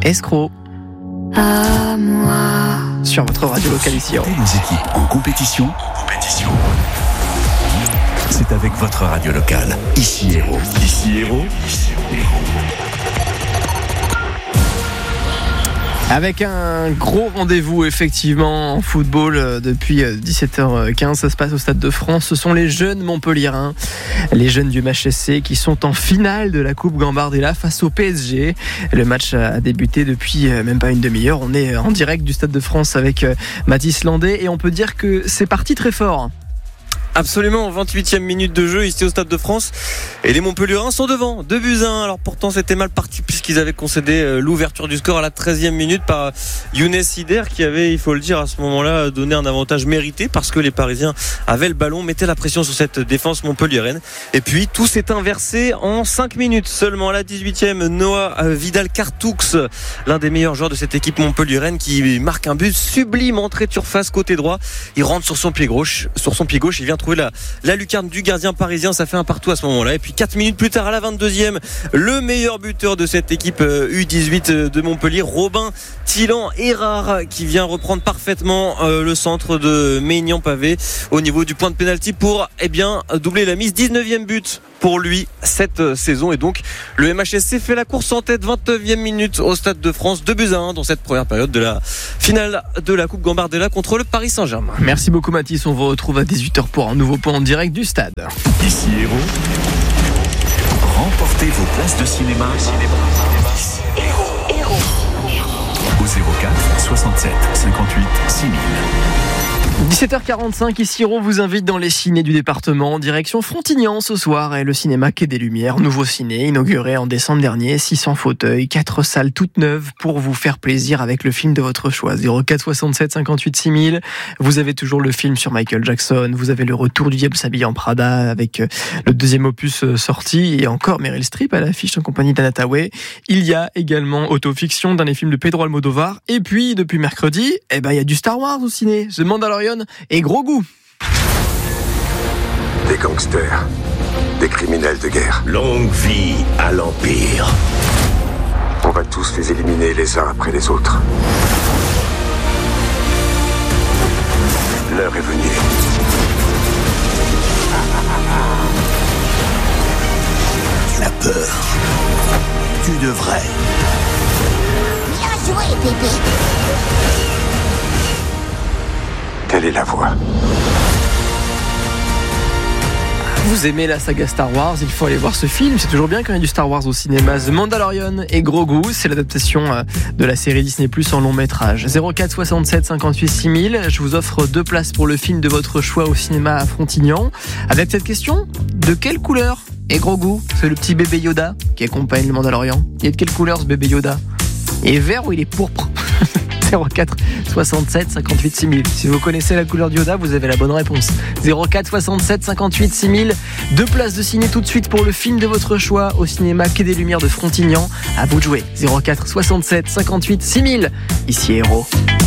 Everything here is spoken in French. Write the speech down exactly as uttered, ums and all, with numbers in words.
Escroc. À moi. Sur votre radio locale ici. Supporter nos équipes en compétition. En compétition. C'est avec votre radio locale. Ici Héros. Ici Héros. Ici Héros. Avec un gros rendez-vous effectivement en football euh, depuis dix-sept heures quinze, ça se passe au Stade de France. Ce sont les jeunes montpelliérains, les jeunes du M H S C qui sont en finale de la Coupe Gambardella face au P S G. Le match a débuté depuis même pas une demi-heure. On est en direct du Stade de France avec Mathis Landais et on peut dire que c'est parti très fort. Absolument, vingt-huitième minute de jeu ici au Stade de France et les Montpelliérains sont devant, deux buts à un. Alors pourtant c'était mal parti puisqu'ils avaient concédé l'ouverture du score à la treizième minute par Younes Sider qui avait, il faut le dire, à ce moment-là donné un avantage mérité parce que les Parisiens avaient le ballon, mettaient la pression sur cette défense montpelliéraine. Et puis tout s'est inversé en cinq minutes seulement. À la dix-huitième, Noah Vidal-Cartoux, l'un des meilleurs joueurs de cette équipe montpelliéraine, qui marque un but sublime, entrée de surface côté droit. Il rentre sur son pied gauche, sur son pied gauche, il vient trouver la, la lucarne du gardien parisien. Ça fait un partout à ce moment-là. Et puis quatre minutes plus tard, à la vingt-deuxième, le meilleur buteur de cette équipe U dix-huit de Montpellier, Robin Thilan Erard, qui vient reprendre parfaitement euh, le centre de Maignan-Pavé au niveau du point de pénalty pour eh bien doubler la mise. dix-neuvième but pour lui cette saison, et donc le M H S C fait la course en tête. vingt-neuvième minute au Stade de France, deux buts à un dans cette première période de la finale de la Coupe Gambardella contre le Paris Saint-Germain. Merci beaucoup Mathis, on vous retrouve à dix-huit heures pour un nouveau point en direct du stade. Ici Héros. Remportez vos places de cinéma. Ici Héros. Héros. Au zéro quatre soixante-sept cinquante-huit six mille. dix-sept heures quarante-cinq, ici Héros vous invite dans les cinés du département en direction Frontignan ce soir et le cinéma Quai des Lumières, nouveau ciné inauguré en décembre dernier, six cents fauteuils, quatre salles toutes neuves pour vous faire plaisir avec le film de votre choix. zéro quatre soixante-sept cinquante-huit six mille. Vous avez toujours le film sur Michael Jackson, vous avez le retour du diable s'habille en Prada avec le deuxième opus sorti et encore Meryl Streep à l'affiche en compagnie d'Anna Thaoué. Il y a également Autofiction, dernier film de Pedro Almodovar, et puis depuis mercredi, eh ben il y a du Star Wars au ciné, The Mandalorian et gros goût. Des gangsters, des criminels de guerre. Longue vie à l'Empire. On va tous les éliminer les uns après les autres. L'heure est venue. Tu as peur. Tu devrais. Bien joué, bébé. Quelle est la voie ? Vous aimez la saga Star Wars, il faut aller voir ce film. C'est toujours bien quand il y a du Star Wars au cinéma. The Mandalorian et gros goût, c'est l'adaptation de la série Disney plus en long métrage. zéro quatre soixante-sept cinquante-huit six mille. Je vous offre deux places pour le film de votre choix au cinéma à Frontignan. Avec cette question, de quelle couleur est gros goût ? C'est le petit bébé Yoda qui accompagne le Mandalorian. Il est de quelle couleur ce bébé Yoda ? Il est vert ou il est pourpre ? zéro quatre soixante-sept cinquante-huit six mille. Si vous connaissez la couleur du Yoda, vous avez la bonne réponse. zéro quatre soixante-sept cinquante-huit six mille. Deux places de ciné tout de suite pour le film de votre choix au cinéma Quai des Lumières de Frontignan. À vous de jouer. zéro quatre soixante-sept cinquante-huit six mille. Ici Héros.